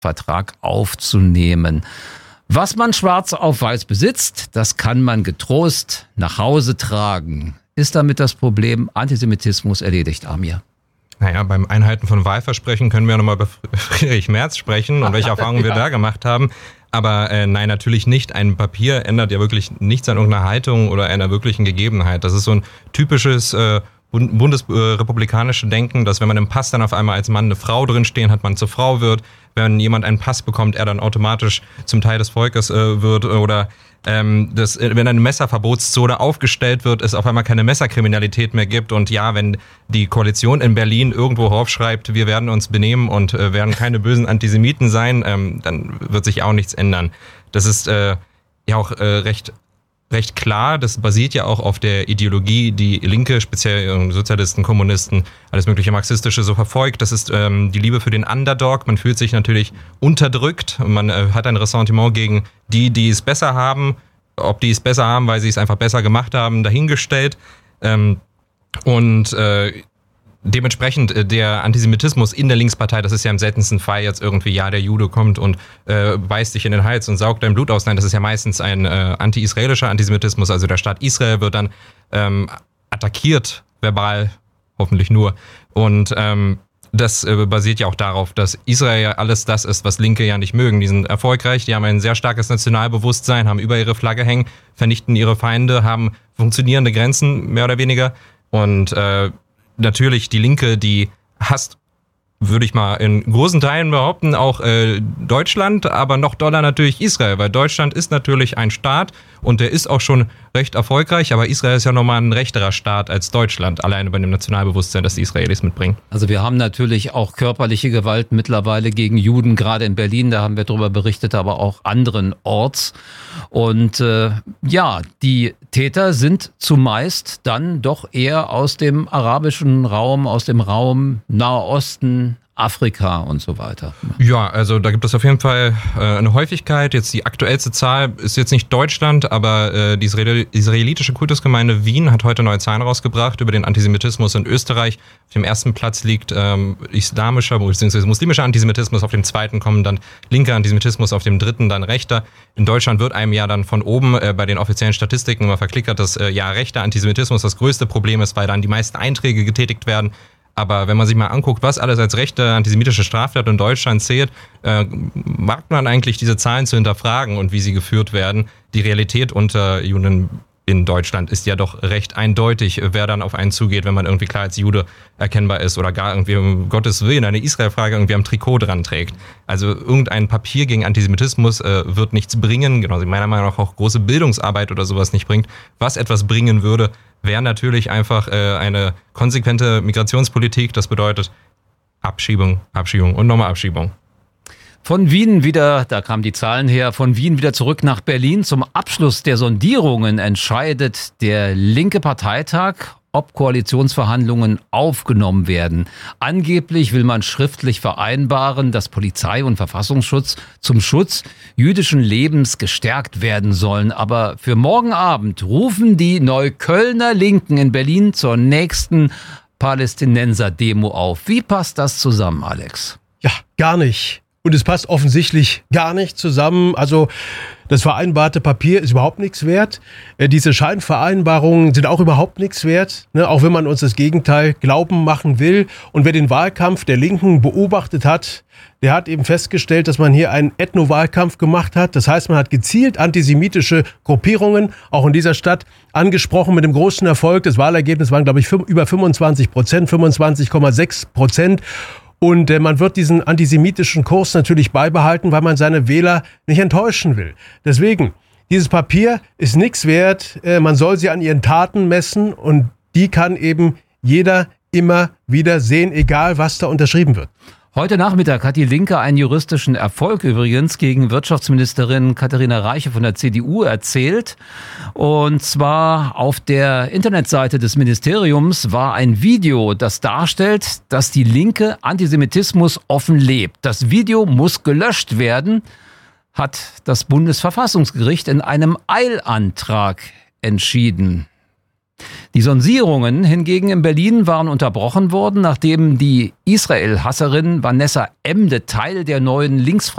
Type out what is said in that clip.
Vertrag aufzunehmen. Was man schwarz auf weiß besitzt, das kann man getrost nach Hause tragen. Ist damit das Problem Antisemitismus erledigt, Amir? Naja, beim Einhalten von Wahlversprechen können wir nochmal über Friedrich Merz sprechen und welche Erfahrungen wir da gemacht haben. Aber nein, natürlich nicht. Ein Papier ändert ja wirklich nichts an irgendeiner Haltung oder einer wirklichen Gegebenheit. Das ist so ein typisches bundesrepublikanische Denken, dass wenn man im Pass dann auf einmal als Mann eine Frau drinstehen hat, man zur Frau wird. Wenn jemand einen Pass bekommt, er dann automatisch zum Teil des Volkes wird. Oder wenn eine Messerverbotszone aufgestellt wird, es auf einmal keine Messerkriminalität mehr gibt. Und ja, wenn die Koalition in Berlin irgendwo aufschreibt, wir werden uns benehmen und werden keine bösen Antisemiten sein, dann wird sich auch nichts ändern. Das ist ja auch recht klar, das basiert ja auch auf der Ideologie, die Linke, speziell Sozialisten, Kommunisten, alles mögliche Marxistische so verfolgt. Das ist die Liebe für den Underdog. Man fühlt sich natürlich unterdrückt. Man hat ein Ressentiment gegen die es besser haben. Ob die es besser haben, weil sie es einfach besser gemacht haben, dahingestellt. Dementsprechend der Antisemitismus in der Linkspartei, das ist ja im seltensten Fall jetzt irgendwie, ja, der Jude kommt und beißt dich in den Hals und saugt dein Blut aus. Nein, das ist ja meistens ein anti-israelischer Antisemitismus. Also der Staat Israel wird dann attackiert, verbal hoffentlich nur. Und das basiert ja auch darauf, dass Israel ja alles das ist, was Linke ja nicht mögen. Die sind erfolgreich, die haben ein sehr starkes Nationalbewusstsein, haben über ihre Flagge hängen, vernichten ihre Feinde, haben funktionierende Grenzen, mehr oder weniger. Und natürlich die Linke, die hasst, würde ich mal in großen Teilen behaupten, auch Deutschland, aber noch doller natürlich Israel, weil Deutschland ist natürlich ein Staat und der ist auch schon recht erfolgreich, aber Israel ist ja nochmal ein rechterer Staat als Deutschland, alleine bei dem Nationalbewusstsein, das die Israelis mitbringen. Also wir haben natürlich auch körperliche Gewalt mittlerweile gegen Juden, gerade in Berlin, da haben wir darüber berichtet, aber auch anderenorts. Und die Täter sind zumeist dann doch eher aus dem arabischen Raum, aus dem Raum Nahe Osten, Afrika und so weiter. Ja, also da gibt es auf jeden Fall eine Häufigkeit. Jetzt die aktuellste Zahl ist jetzt nicht Deutschland, aber die israelitische Kultusgemeinde Wien hat heute neue Zahlen rausgebracht über den Antisemitismus in Österreich. Auf dem ersten Platz liegt islamischer bzw. muslimischer Antisemitismus, auf dem zweiten kommen dann linker Antisemitismus, auf dem dritten dann rechter. In Deutschland wird einem ja dann von oben bei den offiziellen Statistiken immer verklickert, dass rechter Antisemitismus das größte Problem ist, weil dann die meisten Einträge getätigt werden. Aber wenn man sich mal anguckt, was alles als rechte antisemitische Straftat in Deutschland zählt, wagt man eigentlich diese Zahlen zu hinterfragen und wie sie geführt werden. Die Realität unter Juden in Deutschland ist ja doch recht eindeutig, wer dann auf einen zugeht, wenn man irgendwie klar als Jude erkennbar ist oder gar irgendwie um Gottes Willen eine Israel-Frage irgendwie am Trikot dran trägt. Also irgendein Papier gegen Antisemitismus wird nichts bringen, genauso meiner Meinung nach auch große Bildungsarbeit oder sowas nicht bringt. Was etwas bringen würde, wäre natürlich einfach eine konsequente Migrationspolitik. Das bedeutet Abschiebung, Abschiebung und nochmal Abschiebung. Von Wien wieder, da kamen die Zahlen her, von Wien wieder zurück nach Berlin. Zum Abschluss der Sondierungen entscheidet der linke Parteitag, ob Koalitionsverhandlungen aufgenommen werden. Angeblich will man schriftlich vereinbaren, dass Polizei und Verfassungsschutz zum Schutz jüdischen Lebens gestärkt werden sollen. Aber für morgen Abend rufen die Neuköllner Linken in Berlin zur nächsten Palästinenser-Demo auf. Wie passt das zusammen, Alex? Ja, gar nicht. Und es passt offensichtlich gar nicht zusammen. Also das vereinbarte Papier ist überhaupt nichts wert. Diese Scheinvereinbarungen sind auch überhaupt nichts wert, ne? Auch wenn man uns das Gegenteil glauben machen will. Und wer den Wahlkampf der Linken beobachtet hat, der hat eben festgestellt, dass man hier einen Ethno-Wahlkampf gemacht hat. Das heißt, man hat gezielt antisemitische Gruppierungen, auch in dieser Stadt, angesprochen mit dem großen Erfolg. Das Wahlergebnis waren, glaube ich, über 25%, 25,6%. Und man wird diesen antisemitischen Kurs natürlich beibehalten, weil man seine Wähler nicht enttäuschen will. Deswegen, dieses Papier ist nichts wert. Man soll sie an ihren Taten messen und die kann eben jeder immer wieder sehen, egal was da unterschrieben wird. Heute Nachmittag hat die Linke einen juristischen Erfolg übrigens gegen Wirtschaftsministerin Katharina Reiche von der CDU erzählt. Und zwar auf der Internetseite des Ministeriums war ein Video, das darstellt, dass die Linke Antisemitismus offen lebt. Das Video muss gelöscht werden, hat das Bundesverfassungsgericht in einem Eilantrag entschieden. Die Sondierungen hingegen in Berlin waren unterbrochen worden, nachdem die Israel-Hasserin Vanessa Emde Teil der neuen